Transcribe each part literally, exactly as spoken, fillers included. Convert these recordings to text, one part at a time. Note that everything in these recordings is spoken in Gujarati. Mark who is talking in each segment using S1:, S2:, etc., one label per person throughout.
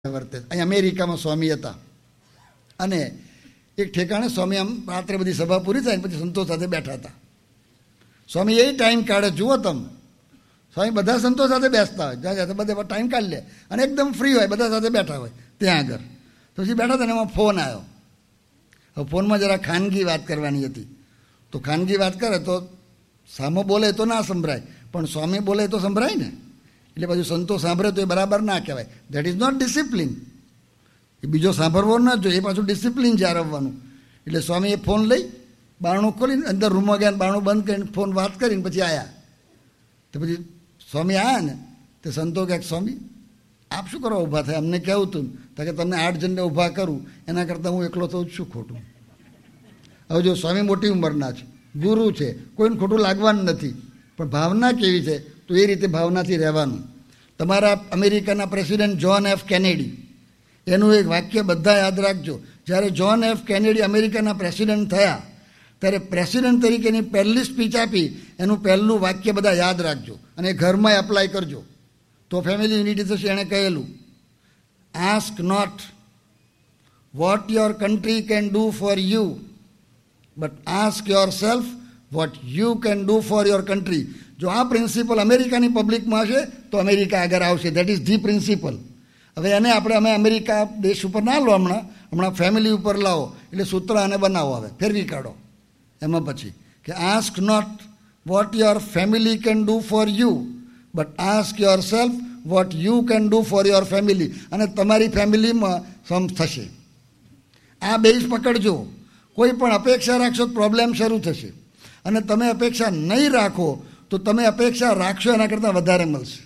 S1: વર્તે. અહીં અમેરિકામાં સ્વામી હતા અને એક ઠેકાણે સ્વામી આમ રાત્રે બધી સભા પૂરી થાય ને પછી સંતો સાથે બેઠા હતા. સ્વામી એ ટાઈમ કાઢે, જુઓ તમે, સ્વામી બધા સંતો સાથે બેસતા હોય, જ્યાં જ્યાં બધા ટાઈમ કાઢી લે અને એકદમ ફ્રી હોય, બધા સાથે બેઠા હોય ત્યાં આગળ. તો પછી બેઠા હતા ને એમાં ફોન આવ્યો. હવે ફોનમાં જરા ખાનગી વાત કરવાની હતી, તો ખાનગી વાત કરે તો સામો બોલે તો ના સંભળાય, પણ સ્વામી બોલે તો સંભળાય ને. એટલે પાછું સંતો સાંભળે તો એ બરાબર ના કહેવાય. That is not discipline. એ બીજો સાંભળવો ન જોઈએ, એ પાછું ડિસિપ્લિન જાળવવાનું. એટલે સ્વામીએ ફોન લઈ બારણું ખોલીને અંદર રૂમમાં ગયા, બારણું બંધ કરીને ફોન વાત કરીને પછી આવ્યા. તો પછી સ્વામી આવ્યા ને તે સંતો કહે, સ્વામી આપ શું કરવા ઊભા થાય, અમને કહેવું હતું તો કે તમને આઠ જણને ઊભા કરું, એના કરતાં હું એકલો થઉં શું ખોટું. હવે જો સ્વામી મોટી ઉંમરના છે, ગુરુ છે, કોઈને ખોટું લાગવાનું નથી, પણ ભાવના કેવી છે તો એ રીતે ભાવનાથી રહેવાનું. તમારા અમેરિકાના પ્રેસિડેન્ટ જ્હોન એફ કેનેડી, એનું એક વાક્ય બધા યાદ રાખજો. જ્યારે જ્હોન એફ કેનેડી અમેરિકાના પ્રેસિડેન્ટ થયા ત્યારે પ્રેસિડેન્ટ તરીકેની પહેલી સ્પીચ આપી, એનું પહેલું વાક્ય બધા યાદ રાખજો અને ઘરમાં એપ્લાય કરજો તો ફેમિલી યુનિટી થશે. એણે કહેલું, ask not what your country can do for you, but ask your self what you can do for your country. જો આ પ્રિન્સિપલ અમેરિકાની પબ્લિકમાં હશે તો અમેરિકા આગળ આવશે. That is the principal. હવે એને આપણે અમે અમેરિકા દેશ ઉપર ના લો, હમણાં હમણાં ફેમિલી ઉપર લાવો, એટલે સૂત્ર આને બનાવો, હવે ફેરવી કાઢો એમાં પછી કે ask not what your family can do for you, but ask your self what you can do for your family. અને તમારી ફેમિલીમાં સમ થશે. આ બે જ પકડજો. કોઈ પણ અપેક્ષા રાખશો તો પ્રોબ્લેમ શરૂ થશે, અને તમે અપેક્ષા નહીં રાખો તો તમે અપેક્ષા રાખશો એના કરતાં વધારે મળશે.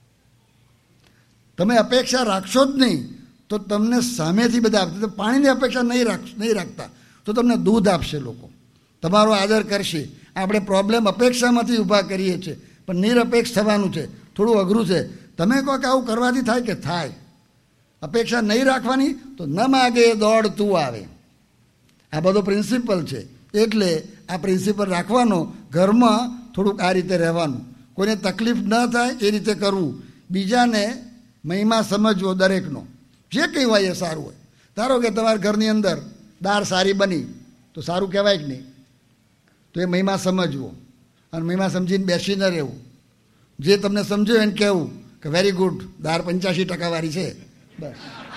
S1: તમે અપેક્ષા રાખશો જ નહીં તો તમને સામેથી બધા આપશે. તો પાણીની અપેક્ષા નહીં રાખ નહીં રાખતા તો તમને દૂધ આપશે લોકો, તમારો આદર કરશે. આપણે પ્રોબ્લેમ અપેક્ષામાંથી ઊભા કરીએ છીએ, પણ નિરપેક્ષ થવાનું છે. થોડું અઘરું છે. તમે કહો કે આવું કરવાથી થાય કે થાય. અપેક્ષા નહીં રાખવાની તો ન માગે દોડ તું આવે. આ બધો પ્રિન્સિપલ છે. એટલે આ પ્રિન્સિપલ રાખવાનો, ઘરમાં થોડુંક આ રીતે રહેવાનું, કોઈને તકલીફ ન થાય એ રીતે કરવું, બીજાને મહિમા સમજવો દરેકનો. જે કંઈ હોય એ સારું હોય. ધારો કે તમારા ઘરની અંદર દાળ સારી બની તો સારું કહેવાય કે નહીં, તો એ મહિમા સમજવો અને મહિમા સમજીને બેસીને રહેવું. જે તમને સમજ્યો એને કહેવું કે વેરી ગુડ, દાળ પંચ્યાસી ટકા વાળી છે, બસ.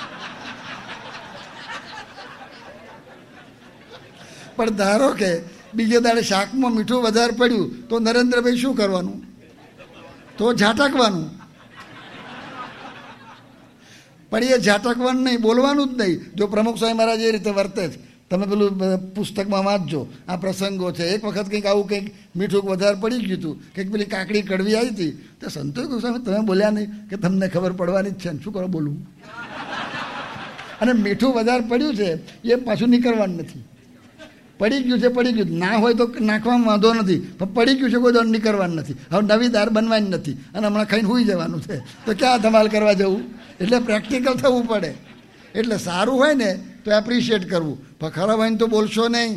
S1: પણ ધારો કે બીજે દાડે શાકમાં મીઠું વધારે પડ્યું તો નરેન્દ્રભાઈ શું કરવાનું? તો ઝાટકવાનું. પણ એ ઝાટકવાનું નહીં, બોલવાનું જ નહીં. જો પ્રમુખ સ્વામી મહારાજ એ રીતે વર્તે છે, તમે પેલું પુસ્તકમાં વાંચજો, આ પ્રસંગો છે. એક વખત કંઈક આવું કંઈક મીઠું વધારે પડી ગયું હતું, કંઈક પેલી કાકડી કડવી આવી હતી, તો સંતોષ ગોસ્વામી તમે બોલ્યા નહીં કે તમને ખબર પડવાની જ છે ને શું કરો બોલવું. અને મીઠું વધારે પડ્યું છે એ પાછું નીકળવાનું નથી. પડી ગયું છે પડી ગયું, ના હોય તો નાખવામાં વાંધો નથી, પણ પડી ગયું છે કોઈ દોડ નીકળવાનું નથી. હવે નવી દાળ બનવાની નથી અને હમણાં ખાઈને સૂઈ જવાનું છે, તો ક્યાં ધમાલ કરવા જવું? એટલે પ્રેક્ટિકલ થવું પડે. એટલે સારું હોય ને તો એપ્રિશિએટ કરવું, પણ ખરાબ હોય ને તો બોલશો નહીં.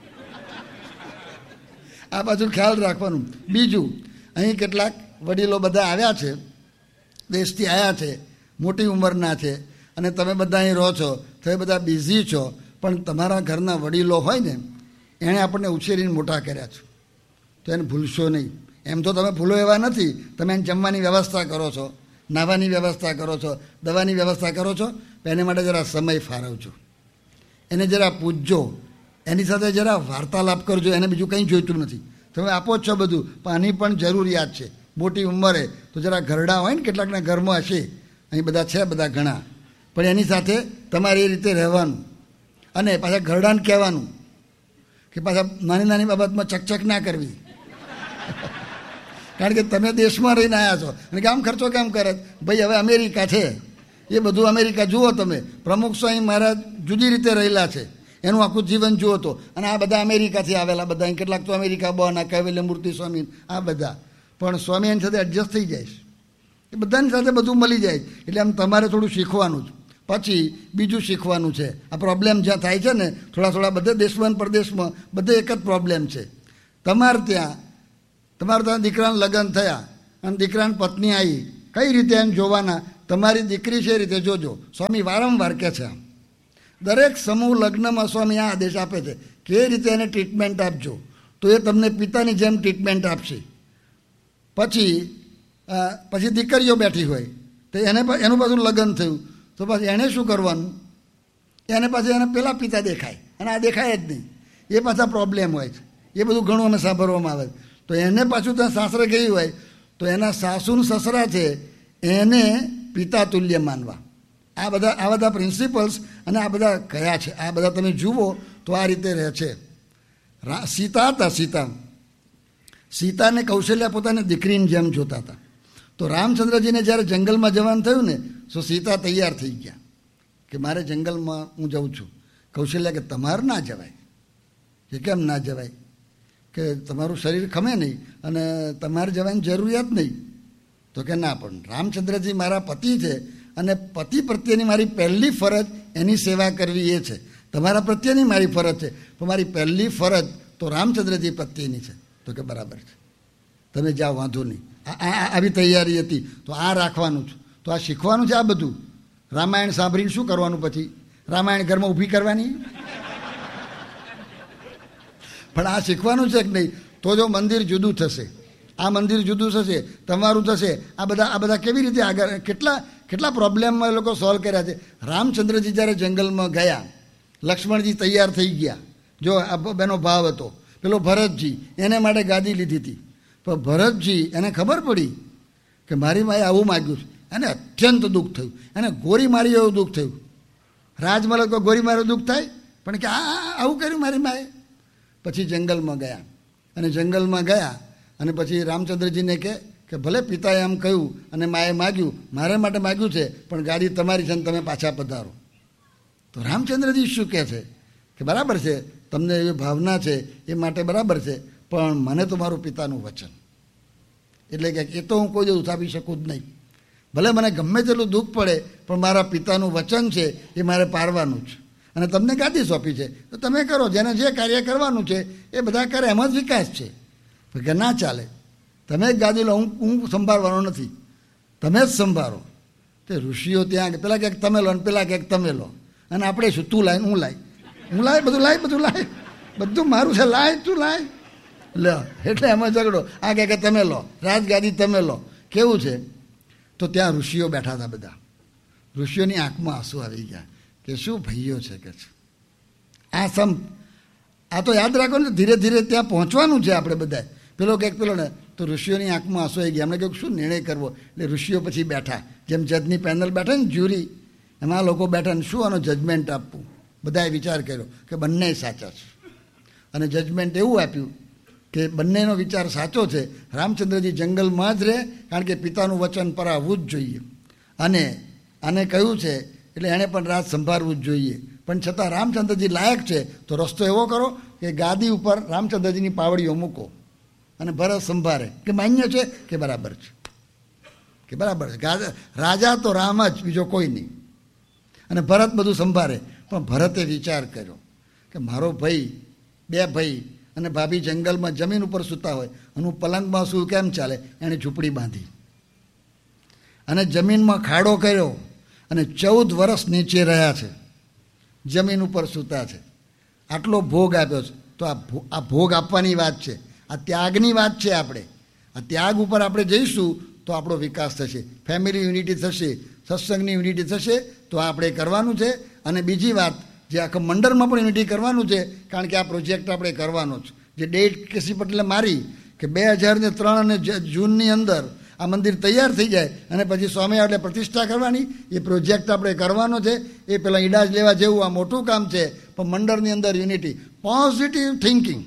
S1: આ બાજુ ખ્યાલ રાખવાનું. બીજું, અહીં કેટલાક વડીલો બધા આવ્યા છે, દેશથી આવ્યા છે, મોટી ઉંમરના છે, અને તમે બધા અહીં રહો છો, તમે બધા બિઝી છો, પણ તમારા ઘરના વડીલો હોય ને, એણે આપણને ઉછેરીને મોટા કર્યા છે, તો એને ભૂલશો નહીં. એમ તો તમે ભૂલો એવા નથી. તમે એને જમવાની વ્યવસ્થા કરો છો, નાહવાની વ્યવસ્થા કરો છો, દવાની વ્યવસ્થા કરો છો, એને માટે જરા સમય ફાળવજો, એને જરા પૂછજો, એની સાથે જરા વાર્તાલાપ કરજો. એને બીજું કંઈ જોઈતું નથી. તમે આપો જ છો બધું, પણ આની પણ જરૂરિયાત છે. મોટી ઉંમરે તો જરા ઘરડા હોય ને, કેટલાકના ઘરમાં હશે, અહીં બધા છે બધા ઘણા, પણ એની સાથે તમારે એ રીતે રહેવાનું. અને પાછા ઘરડાને કહેવાનું કે પાછા નાની નાની બાબતમાં ચકચક ના કરવી. કારણ કે તમે દેશમાં રહીને આવ્યા છો અને આમ ખર્ચો કેમ કરે ભાઈ? હવે અમેરિકા છે, એ બધું અમેરિકા જુઓ તમે. પ્રમુખ સ્વામી મહારાજ જુદી રીતે રહેલા છે, એનું આખું જીવન જુઓ તો. અને આ બધા અમેરિકાથી આવેલા બધા, કેટલાક તો અમેરિકા બહારના કૈવલ્ય મૂર્તિ સ્વામી, આ બધા. પણ સ્વામી એની સાથે એડજસ્ટ થઈ જાય, એ બધાની સાથે બધું મળી જાય. એટલે આમ તમારે થોડું શીખવાનું જ. પછી બીજું શીખવાનું છે. આ પ્રોબ્લેમ જ્યાં થાય છે ને, થોડા થોડા બધે દેશમાં પરદેશમાં બધે એક જ પ્રોબ્લેમ છે. તમારે ત્યાં તમારે ત્યાં દીકરાના લગ્ન થયા અને દીકરાની પત્ની આવી, કઈ રીતે એમ જોવાના તમારી દીકરી છે એ રીતે જોજો. સ્વામી વારંવાર કહે છે, આમ દરેક સમૂહ લગ્નમાં સ્વામી આ આદેશ આપે છે કે એ રીતે એને ટ્રીટમેન્ટ આપજો, તો એ તમને પિતાની જેમ ટ્રીટમેન્ટ આપશે. પછી પછી દીકરીઓ બેઠી હોય તો એને એનું પાછું લગ્ન થયું તો પછી એણે શું કરવાનું? એને પાછું એને પેલા પિતા દેખાય અને આ દેખાય જ નહીં, એ પાછા પ્રોબ્લેમ હોય છે. એ બધું ઘણું અમે સાંભળવામાં આવે. તો એને પાછું ત્યાં સાસરે ગઈ હોય તો એના સાસુન સસરા છે એને પિતા તુલ્ય માનવા. આ બધા આ બધા પ્રિન્સિપલ્સ અને આ બધા કયા છે, આ બધા તમે જુઓ તો આ રીતે રહે છે. સીતા હતા, સીતા સીતાને કૌશલ્યા પોતાની દીકરીની જેમ જોતા હતા. તો રામચંદ્રજીને જ્યારે જંગલમાં જવાનું થયું ને તો સીતા તૈયાર થઈ ગયા કે મારે જંગલમાં હું જાઉં છું. કૌશલ્યા કે તમારે ના જવાય. કે કેમ ના જવાય? કે તમારું શરીર ખમે નહીં અને તમારે જવાની જરૂરિયાત નહીં. તો કે ના, પણ રામચંદ્રજી મારા પતિ છે અને પતિ પ્રત્યેની મારી પહેલી ફરજ એની સેવા કરવી એ છે. તમારા પ્રત્યેની મારી ફરજ છે, પણ મારી પહેલી ફરજ તો રામચંદ્રજી પ્રત્યેની છે. તો કે બરાબર છે, તમે જાઓ, વાંધો નહીં. આ આવી તૈયારી હતી. તો આ રાખવાનું છે, તો આ શીખવાનું છે. આ બધું રામાયણ સાંભળીને શું કરવાનું? પછી રામાયણ ઘરમાં ઊભી કરવાની? પણ આ શીખવાનું છે કે નહીં? તો જો મંદિર જુદું થશે, આ મંદિર જુદું થશે, તમારું થશે. આ બધા આ બધા કેવી રીતે આગળ કેટલા કેટલા પ્રોબ્લેમમાં એ લોકો સોલ્વ કર્યા છે. રામચંદ્રજી જ્યારે જંગલમાં ગયા, લક્ષ્મણજી તૈયાર થઈ ગયા. જો આ બેનો ભાવ હતો. પેલો ભરતજી, એને માટે ગાદી લીધી હતી. પણ ભરતજી એને ખબર પડી કે મારી માએ આવું માગ્યું છે, એને અત્યંત દુઃખ થયું. એને ગોરી મારી એવું દુઃખ થયું. રાજમલક ગોરી મારું દુઃખ થાય, પણ કે આ આવું કર્યું મારી માએ. પછી જંગલમાં ગયા અને જંગલમાં ગયા અને પછી રામચંદ્રજીને કહે કે ભલે પિતાએ આમ કહ્યું અને માએ માગ્યું, મારે માટે માગ્યું છે, પણ ગાડી તમારી છે ને તમે પાછા પધારો. તો રામચંદ્રજી શું કહે છે કે બરાબર છે, તમને એવી ભાવના છે એ માટે બરાબર છે, પણ મને તો મારું પિતાનું વચન, એટલે કે એ તો હું કોઈ દિવસ ઉઠાવી શકું જ નહીં. ભલે મને ગમે તેટલું દુઃખ પડે, પણ મારા પિતાનું વચન છે એ મારે પાળવાનું છે. અને તમને ગાદી સોંપી છે તો તમે કરો, જેને જે કાર્ય કરવાનું છે એ બધા કરે, એમાં જ વિકાસ છે. કે ના ચાલે, તમે જ ગાદી લો, હું હું સંભાળવાનો નથી, તમે જ સંભાળો. તે ઋષિઓ ત્યાં પેલા ક્યાંક તમે લો ને પેલા ક્યાંક તમે લો, અને આપણે શું તું લાય હું લાય હું લાય બધું લાય બધું લાય બધું મારું છે, લાય તું લાય લે. એટલે એમાં ઝઘડો. આ કહે કે તમે લો, રાજગાદી તમે લો. કેવું છે? તો ત્યાં ઋષિઓ બેઠા હતા બધા. ઋષિઓની આંખમાં આંસુ આવી ગયા કે શું ભાઈઓ છે કે છે આ સમ. આ તો યાદ રાખો ને, ધીરે ધીરે ત્યાં પહોંચવાનું છે આપણે બધા. પેલો કંઈક પેલો ને તો ઋષિઓની આંખમાં આંસુ આવી ગયા. એમણે કહ્યું શું નિર્ણય કરવો? એટલે ઋષિઓ પછી બેઠા, જેમ જજની પેનલ બેઠા ને જ્યુરી, એમાં લોકો બેઠા ને શું આનો જજમેન્ટ આપવું. બધાએ વિચાર કર્યો કે બંને સાચા છે, અને જજમેન્ટ એવું આપ્યું કે બંનેનો વિચાર સાચો છે. રામચંદ્રજી જંગલમાં જ રહે, કારણ કે પિતાનું વચન પરાવવું જ જોઈએ, અને આને કહ્યું છે એટલે એણે પણ રાજ સંભાળવું જ જોઈએ. પણ છતાં રામચંદ્રજી લાયક છે તો રસ્તો એવો કરો કે ગાદી ઉપર રામચંદ્રજીની પાવડીઓ મૂકો અને ભરત સંભાળે. કે માન્ય છે કે બરાબર છે, કે બરાબર છે. રાજા તો રામ જ, બીજો કોઈ નહીં. અને ભરત બધું સંભાળે. પણ ભરતે વિચાર કર્યો કે મારો ભાઈ, બે ભાઈ અને ભાભી જંગલમાં જમીન ઉપર સૂતા હોય અને હું પલંગમાં શું કેમ ચાલે? એણે ઝૂંપડી બાંધી અને જમીનમાં ખાડો કર્યો અને ચૌદ વર્ષ નીચે રહ્યા છે, જમીન ઉપર સૂતા છે. આટલો ભોગ આપ્યો છે. તો આ આ ભોગ આપવાની વાત છે, આ ત્યાગની વાત છે. આપણે આ ત્યાગ ઉપર આપણે જઈશું તો આપણો વિકાસ થશે, ફેમિલી યુનિટી થશે, સત્સંગની યુનિટી થશે. તો આ આપણે કરવાનું છે. અને બીજી વાત, જે આખા મંડળમાં પણ યુનિટી કરવાનું છે, કારણ કે આ પ્રોજેક્ટ આપણે કરવાનો છે. જે ડેટ કેસી પટેલે મારી કે બે હજાર ને ત્રણ અને જૂનની અંદર આ મંદિર તૈયાર થઈ જાય અને પછી સ્વામી એટલે પ્રતિષ્ઠા કરવાની, એ પ્રોજેક્ટ આપણે કરવાનો છે. એ પહેલાં ઈડાજ લેવા જેવું આ મોટું કામ છે. પણ મંડળની અંદર યુનિટી, પોઝિટિવ થિંકિંગ,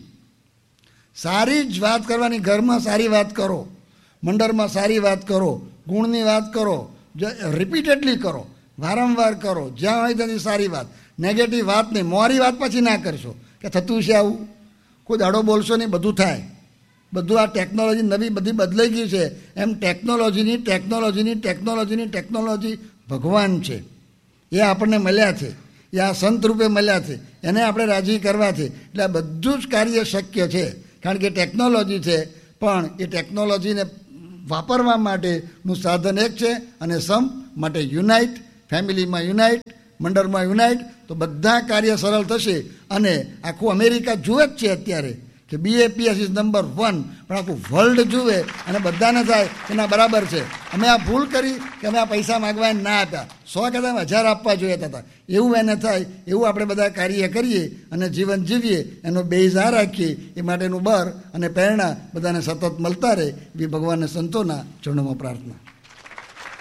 S1: સારી જ વાત કરવાની. ઘરમાં સારી વાત કરો, મંડળમાં સારી વાત કરો, ગુણની વાત કરો, રિપીટેડલી કરો, વારંવાર કરો, જ્યાં હોય ત્યાંથી સારી વાત. નેગેટિવ વાત નહીં, મોરી વાત પછી ના કરશો કે થતું છે આવું. કોઈ દાડો બોલશો નહીં, બધું થાય. બધું આ ટેકનોલોજી નવી બધી બદલાઈ ગઈ છે. એમ ટેકનોલોજીની ટેકનોલોજીની ટેકનોલોજીની ટેકનોલોજી ભગવાન છે. એ આપણને મળ્યા છે, એ આ સંત રૂપે મળ્યા છે, એને આપણે રાજી કરવા છે. એટલે આ બધું જ કાર્ય શક્ય છે, કારણ કે ટેકનોલોજી છે. પણ એ ટેકનોલોજીને વાપરવા માટેનું સાધન એક છે. અને સમ માટે યુનાઇટ, ફેમિલીમાં યુનાઇટ, મંડળમાં યુનાઇટ, તો બધા કાર્ય સરળ થશે. અને આખું અમેરિકા જુએ જ છે અત્યારે કે બીએપીએસ ઇઝ નંબર વન, પણ આખું વર્લ્ડ જુએ અને બધાને થાય એના બરાબર છે. અમે આ ભૂલ કરી કે અમે આ પૈસા માગવા ના આપ્યા, સો કદાચ હજાર આપવા જોઈએ હતા, એવું એને થાય એવું આપણે બધા કાર્ય કરીએ અને જીવન જીવીએ, એનો બેઝ આ રાખીએ. એ માટેનું બળ અને પ્રેરણા બધાને સતત મળતા રહે એવી ભગવાનને સંતોના ચરણોમાં પ્રાર્થના.